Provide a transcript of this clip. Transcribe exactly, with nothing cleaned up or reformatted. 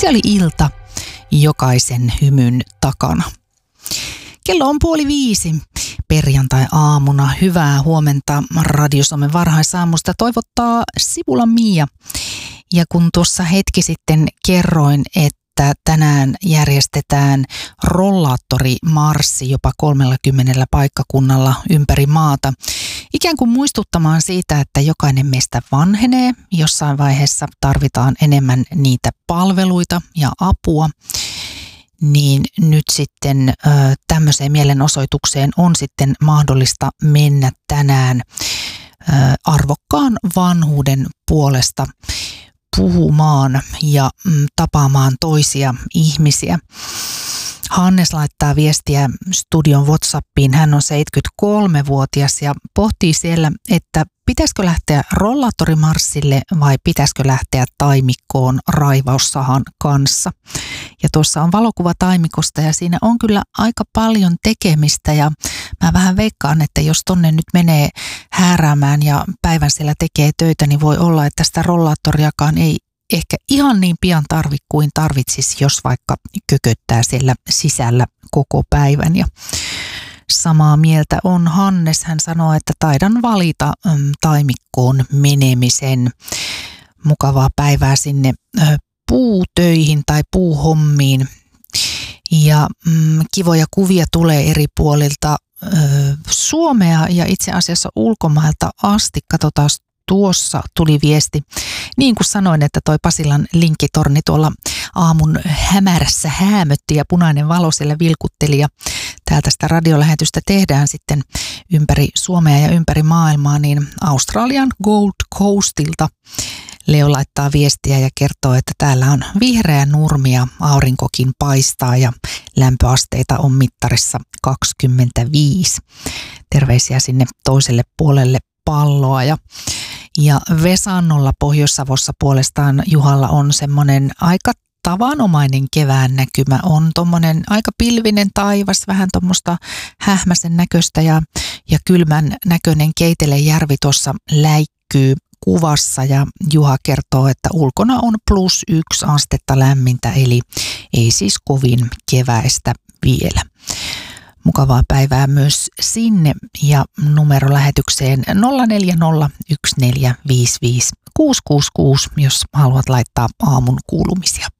Se oli ilta jokaisen hymyn takana. Kello on puoli viisi perjantai-aamuna. Hyvää huomenta Radio Suomen varhaisaamusta toivottaa Sipula Mia. Ja kun tuossa hetki sitten kerroin, että tänään järjestetään rollaattorimarssi jopa kolmellakymmenellä paikkakunnalla ympäri maata, ikään kuin muistuttamaan siitä, että jokainen meistä vanhenee. Jossain vaiheessa tarvitaan enemmän niitä palveluita ja apua. Niin nyt sitten ö, tämmöiseen mielenosoitukseen on sitten mahdollista mennä tänään ö, arvokkaan vanhuuden puolesta puhumaan ja mm, tapaamaan toisia ihmisiä. Hannes laittaa viestiä studion WhatsAppiin. Hän on seitsemänkymmentäkolmevuotias ja pohtii siellä, että pitäisikö lähteä rollaattorimarssille vai pitäisikö lähteä taimikkoon raivaussahan kanssa. Ja tuossa on valokuva taimikosta ja siinä on kyllä aika paljon tekemistä ja mä vähän veikkaan, että jos tonne nyt menee hääräämään ja päivän siellä tekee töitä, niin voi olla, että sitä rollaattoriakaan ei ehkä ihan niin pian tarvi kuin tarvitsisi, jos vaikka kököttää siellä sisällä koko päivän. Ja samaa mieltä on Hannes. Hän sanoo, että taidan valita äm, taimikkoon menemisen. Mukavaa päivää sinne äh, puutöihin tai puuhommiin. Ja mm, kivoja kuvia tulee eri puolilta äh, Suomea ja itse asiassa ulkomailta asti. Katsotaan, tuossa tuli viesti. Niin kuin sanoin, että toi Pasilan linkkitorni tuolla aamun hämärässä häämötti ja punainen valo siellä vilkutteli ja täältä sitä radiolähetystä tehdään sitten ympäri Suomea ja ympäri maailmaa, niin Australian Gold Coastilta Leo laittaa viestiä ja kertoo, että täällä on vihreä nurmi ja aurinkokin paistaa ja lämpöasteita on mittarissa kaksikymmentäviisi. Terveisiä sinne toiselle puolelle palloa ja Ja Vesannolla Pohjois-Savossa puolestaan Juhalla on semmoinen aika tavanomainen kevään näkymä. On tommonen aika pilvinen taivas, vähän tommoista hähmäsen näköistä ja, ja kylmän näköinen Keitelejärvi tuossa läikkyy kuvassa. Ja Juha kertoo, että ulkona on plus yksi astetta lämmintä, eli ei siis kovin keväistä vielä. Mukavaa päivää myös sinne ja numero lähetykseen nolla neljä nolla yksi neljä viisi viisi kuusi kuusi kuusi, jos haluat laittaa aamun kuulumisia.